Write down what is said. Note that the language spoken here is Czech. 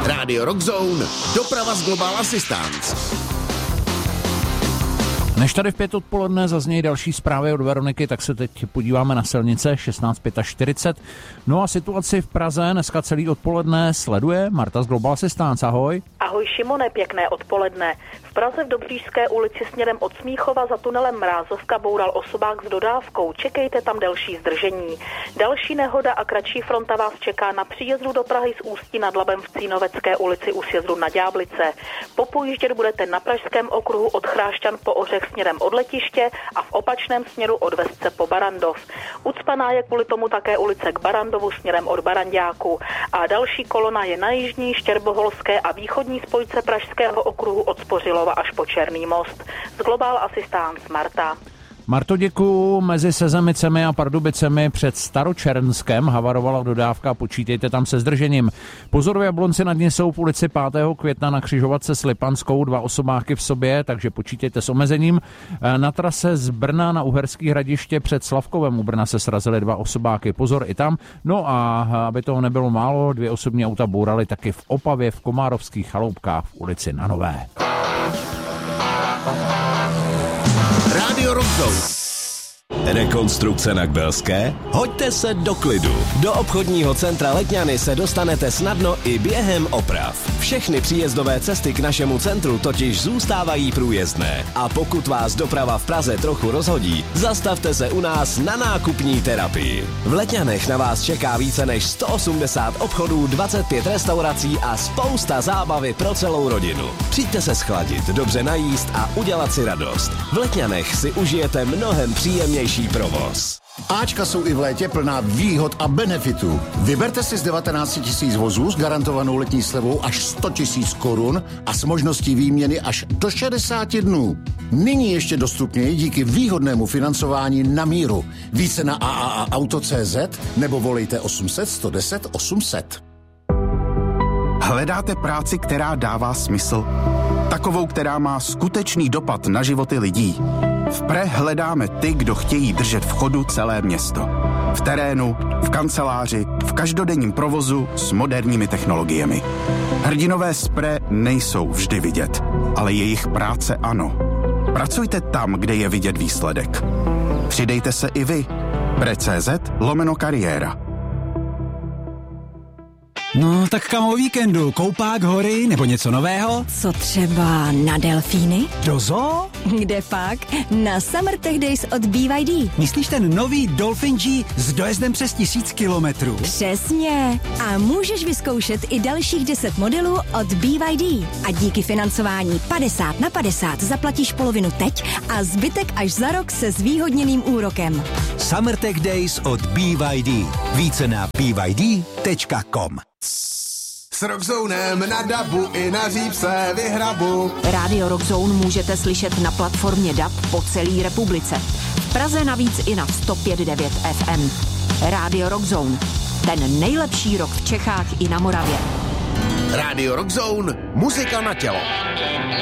Radio Rock Zone, doprava z Global Assistance. Než tady v 5 odpoledne zaznějí další zprávy od Veroniky, tak se teď podíváme na silnice 16:45. No a situaci v Praze dneska celý odpoledne sleduje Marta z Global Assistance. Ahoj. Ahoj Šimone, pěkné odpoledne. V Praze v Dobříšské ulici směrem od Smíchova za tunelem Mrázovka boural osobák s dodávkou. Čekejte tam delší zdržení. Další nehoda a kratší fronta vás čeká na příjezdu do Prahy z Ústí nad Labem v Cínovecké ulici u sjezdu na Ďáblice. Popojíždět budete na Pražském okruhu od Chrášťan po Ořech směrem od letiště a v opačném směru od Vesce po Barandov. Ucpaná je kvůli tomu také ulice k Barandovu směrem od Baranďáku. A další kolona je na jižní, štěrboholské a východní spojce Pražského okruhu od Spořilova až po Černý most. Z Global Assistance Marta. Marto, děkuju. Mezi Sezemicemi a Pardubicemi před Staročernskem havarovala dodávka, počítejte tam se zdržením. Pozor, v Jablonci nad Nisou v ulici 5. května na křižovatce s Lipanskou 2 osobáky v sobě, takže počítejte s omezením. Na trase z Brna na Uherský Hradiště před Slavkovem u Brna se srazily 2 osobáky, pozor i tam. No a aby toho nebylo málo, 2 osobní auta bouraly taky v Opavě v Komárovských Chaloupkách v ulici Na Nové. Radio Rock Zone. Rekonstrukce na Kbelské? Hoďte se do klidu. Do obchodního centra Letňany se dostanete snadno i během oprav. Všechny příjezdové cesty k našemu centru totiž zůstávají průjezdné. A pokud vás doprava v Praze trochu rozhodí, zastavte se u nás na nákupní terapii. V Letňanech na vás čeká více než 180 obchodů, 25 restaurací a spousta zábavy pro celou rodinu. Přijďte se schladit, dobře najíst a udělat si radost. V Letňanech si užijete mnohem příjemnější provoz. Ačka jsou i v létě plná výhod a benefitů. Vyberte si z 19 000 vozů s garantovanou letní slevou až 100 000 korun a s možností výměny až do 60 dnů. Nyní ještě dostupněji díky výhodnému financování na míru. Více na AAAauto.cz nebo volejte 800 110 800. Hledáte práci, která dává smysl? Takovou, která má skutečný dopad na životy lidí. V Pre hledáme ty, kdo chtějí držet v chodu celé město. V terénu, v kanceláři, v každodenním provozu s moderními technologiemi. Hrdinové z Pre nejsou vždy vidět, ale jejich práce ano. Pracujte tam, kde je vidět výsledek. Přidejte se i vy. Pre.cz/kariéra. No, tak kam o víkendu? Koupák, hory nebo něco nového? Co třeba na delfíny? Do zoo? Kde pak? Na Summer Tech Days od BYD. Myslíš ten nový Dolphin G s dojezdem přes 1000 kilometrů? Přesně. A můžeš vyzkoušet i dalších 10 modelů od BYD. A díky financování 50/50 zaplatíš polovinu teď a zbytek až za rok se zvýhodněným úrokem. Summer Tech Days od BYD. Více na byd.com. S Rockzonem na dabu i na řípse vyhrabu. Radio Rockzone můžete slyšet na platformě DAB po celé republice. V Praze navíc i na 105.9 FM. Radio Rockzone. Ten nejlepší rock v Čechách i na Moravě. Radio Rock Zone, muzika na tělo.